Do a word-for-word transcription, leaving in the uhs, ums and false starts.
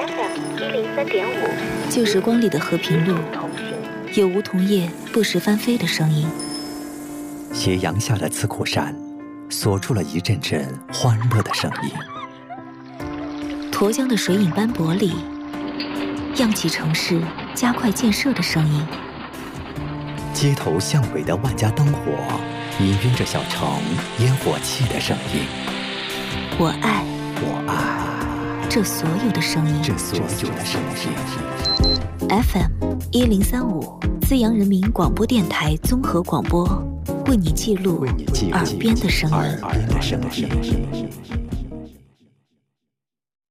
F M 一零三点五， 旧时光里的和平路，有梧桐叶不时翻飞的声音。 斜阳下的刺库山，锁住了一阵阵欢乐的声音。 沱江的水影斑驳里，漾起城市加快建设的声音。 街头巷尾的万家灯火，氤氲着小城烟火气的声音。 我爱， 我爱这所有的声音。 这所有的声音。 F M 一零三五，资阳人民广播电台综合广播，为你记录耳边的声音。 耳边的声音。